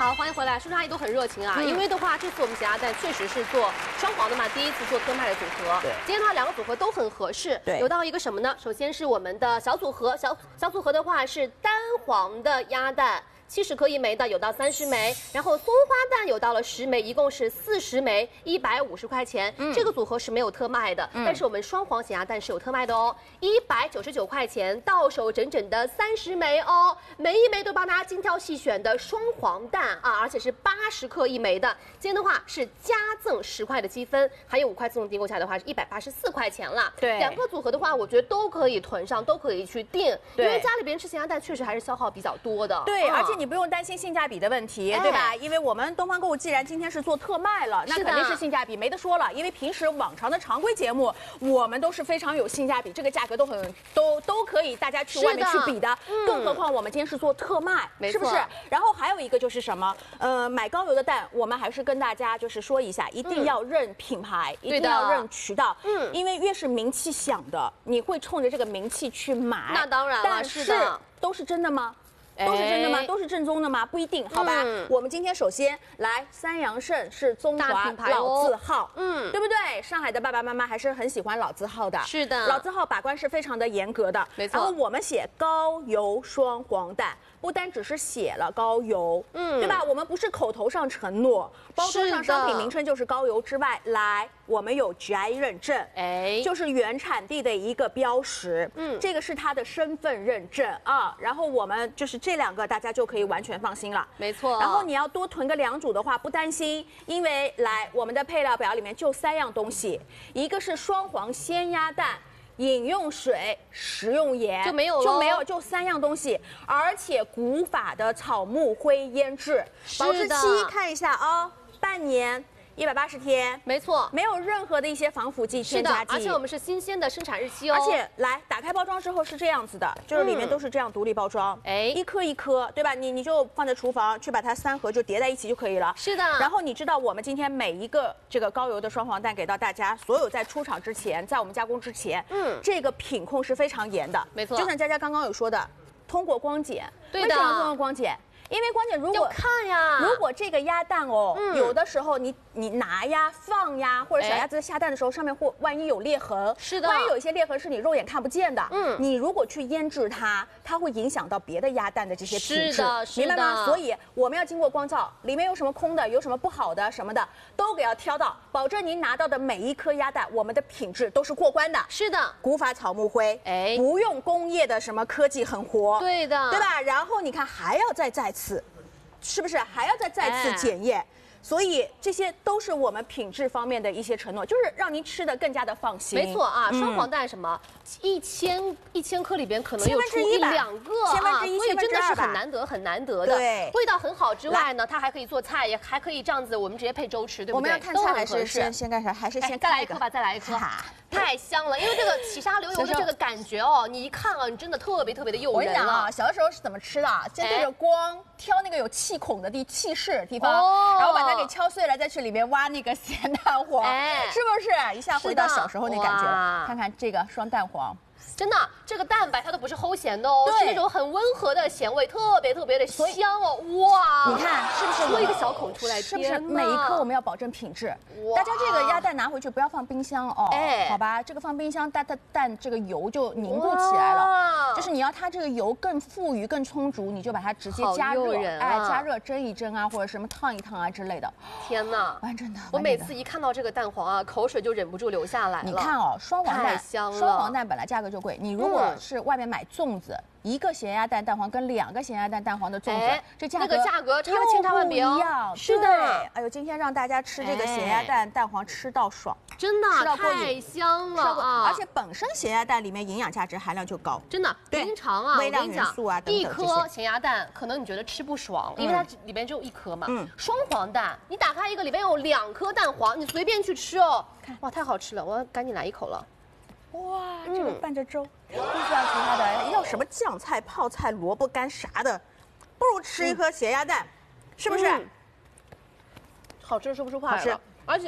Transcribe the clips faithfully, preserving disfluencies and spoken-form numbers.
好，欢迎回来，叔叔阿姨都很热情啊。嗯、因为的话，这次我们咸鸭蛋确实是做双黄的嘛，第一次做特卖的组合。 对， 今天的话两个组合都很合适。 对， 有到一个什么呢？首先是我们的小组合，小小组合的话是单黄的鸭蛋。 七十克一枚的有到三十枚，然后松花蛋有到了十枚，一共是四十枚，一百五十块钱。嗯、这个组合是没有特卖的，嗯、但是我们双黄咸鸭蛋是有特卖的哦，一百九十九块钱，到手整整的三十枚哦，每一枚都帮大家精挑细选的双黄蛋啊，而且是八十克一枚的。今天的话是加赠十块的积分，还有五块自动订购下来的话是一百八十四块钱了。 对， 两个组合的话，我觉得都可以囤上，都可以去订，因为家里边吃咸鸭蛋确实还是消耗比较多的。 对， 嗯、 而且你。 你不用担心性价比的问题，对吧？因为我们东方购物既然今天是做特卖了，那肯定是性价比没得说了。因为平时往常的常规节目，我们都是非常有性价比，这个价格都很都都可以大家去外面去比的。嗯、更何况我们今天是做特卖，是不是？然后还有一个就是什么？呃，买高邮的蛋，我们还是跟大家就是说一下，一定要认品牌，嗯、一定要认渠道。嗯，因为越是名气响的，你会冲着这个名气去买。 那当然了， 但是都是真的吗？ 都是真的吗？都是正宗的吗？不一定，好吧。嗯、我们今天首先来三阳盛是中华老字号，嗯，对不对？上海的爸爸妈妈还是很喜欢老字号的。 是的， 老字号把关是非常的严格的， 没错。 然后我们写高邮双黄蛋，不单只是写了高邮，嗯，对吧？我们不是口头上承诺，包装上商品名称就是高邮之外，来，我们有 G I 认证，哎，就是原产地的一个标识，嗯，这个是它的身份认证啊。然后我们就是。 这两个大家就可以完全放心了， 没错。 然后你要多囤个两组的话，不担心，因为来我们的配料表里面就三样东西，一个是双黄鲜鸭蛋，饮用水、食用盐就没有了， 就没有，就三样东西，而且古法的草木灰腌制，保质期看一下啊、哦，半年。 一百八十天， 没错， 没有任何的一些防腐剂、添加剂， 而且我们是新鲜的生产日期哦。 而且来打开包装之后是这样子的，就是里面都是这样独立包装，哎、嗯，一颗一颗，对吧？你你就放在厨房去把它三盒就叠在一起就可以了。 是的。 然后你知道我们今天每一个这个高邮的双黄蛋给到大家，所有在出厂之前，在我们加工之前，嗯，这个品控是非常严的， 没错。 就像佳佳刚刚有说的，通过光检， 对的， 为什么通过光检？ 因为关键，如果看呀， 如果这个鸭蛋哦，嗯、有的时候你你拿呀、放呀，或者小鸭子下蛋的时候，上面或万一有裂痕， 是的， 万一有一些裂痕是你肉眼看不见的，嗯，你如果去腌制它，它会影响到别的鸭蛋的这些品质，明白吗？所以我们要经过光照，里面有什么空的，有什么不好的什么的，都给要挑到，保证您拿到的每一颗鸭蛋，我们的品质都是过关的。 是的， 古法草木灰，哎，不用工业的什么科技狠活， 对的， 对吧？然后你看还要再再次。 是不是还要再再次检验？哎、所以这些都是我们品质方面的一些承诺，就是让您吃的更加的放心。 没错啊，嗯、双黄蛋什么一千一千颗里边可能有出一两个啊，所以真的是很难得很难得的。 对， 味道很好之外呢，它还可以做菜，也还可以这样子，我们直接配粥吃，对不对？ 我们要看菜还是先先干啥？还是先再来一颗吧，再来一颗。太香了，因为这个起沙流油的这个感觉哦，你一看啊，你真的特别特别的诱人。 我跟你讲啊，小的时候是怎么吃的？先对着光挑那个有气孔的地气室的地方，哦、然后把它给敲碎了，再去里面挖那个咸蛋黄，哎、是不是？一下回到小时候那感觉了。看看这个双蛋黄。 真的，这个蛋白它都不是齁咸的哦，是那种很温和的咸味，特别特别的香哦，哇！ 你看是不是戳一个小孔出来？ 是不是每一颗我们要保证品质？大家这个鸭蛋拿回去不要放冰箱哦，哎，好吧，这个放冰箱蛋蛋蛋这个油就凝固起来了。就是你要它这个油更富裕、更充足，你就把它直接加热，哎，加热蒸一蒸啊，或者什么烫一烫啊之类的。 天哪， 完整的！ 我每次一看到这个蛋黄啊，口水就忍不住流下来了。 你看哦，双黄蛋， 香了， 双黄蛋本来价格就贵，你如果是外面买粽子，一个咸鸭蛋蛋黄跟两个咸鸭蛋蛋黄的粽子，这价格那个价格差的千差万别一样。是的，哎呦，今天让大家吃这个咸鸭蛋蛋黄吃到爽， 真的太香了啊！ 而且本身咸鸭蛋里面营养价值含量就高， 真的。平常啊， 微量元素啊等等一颗咸鸭蛋可能你觉得吃不爽，因为它里面只有一颗嘛。嗯。双黄蛋，你打开一个里面有两颗蛋黄，你随便去吃哦。看，哇，太好吃了，我要赶紧来一口了。 哇，这个拌着粥，不需要其他的，要什么酱菜、泡菜、萝卜干啥的，不如吃一颗咸鸭蛋，是不是？ 好吃说不出话来了，而且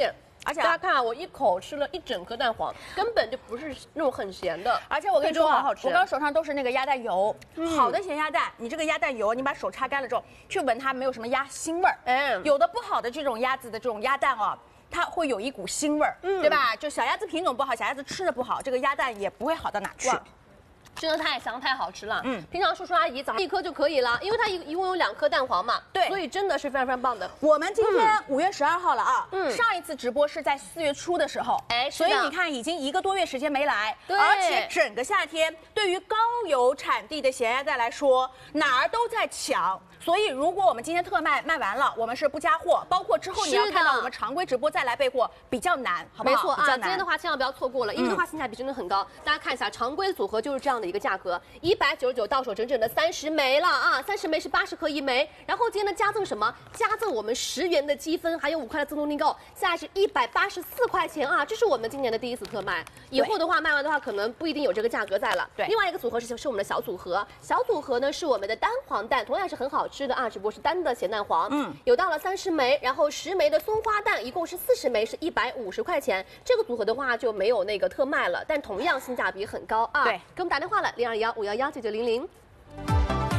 而且大家看啊，我一口吃了一整颗蛋黄，根本就不是那种很咸的。 而且我跟你说， 好好吃。 我刚刚手上都是那个鸭蛋油，嗯、好的咸鸭蛋，你这个鸭蛋油，你把手擦干了之后，去闻它没有什么鸭腥味儿。哎，有的不好的这种鸭子的这种鸭蛋哦。它会有一股腥味儿，嗯，对吧？就小鸭子品种不好，小鸭子吃的不好，这个鸭蛋也不会好到哪去。 真的太香太好吃了，嗯，平常叔叔阿姨早上一颗就可以了，因为它一一共有两颗蛋黄嘛， 对， 所以真的是非常非常棒的。 我们今天五月十二号了啊，嗯，上一次直播是在四月初的时候，哎，所以你看已经一个多月时间没来，对，而且整个夏天对于高油产地的咸鸭蛋来说，哪儿都在抢。所以，如果我们今天特卖卖完了，我们是不加货，包括之后你要看到我们常规直播再来备货，比较难，好不好？ 没错啊，今天的话千万不要错过了，因为的话性价比真的很高。大家看一下，常规组合就是这样的一个价格，一百九十九到手，整整的三十枚了啊！三十枚是八十克一枚，然后今天的加赠什么？加赠我们十元的积分，还有五块的自动订购，现在是一百八十四块钱啊！这是我们今年的第一次特卖，以后的话卖完的话，可能不一定有这个价格在了。对，另外一个组合是是我们的小组合，小组合呢是我们的单黄蛋，同样是很好吃的啊，只不过是单的咸蛋黄，嗯，有到了三十枚，然后十枚的松花蛋，一共是四十枚，是一百五十块钱。这个组合的话就没有那个特卖了，但同样性价比很高啊。对，给我们打电话了，零二幺五幺幺九九零零。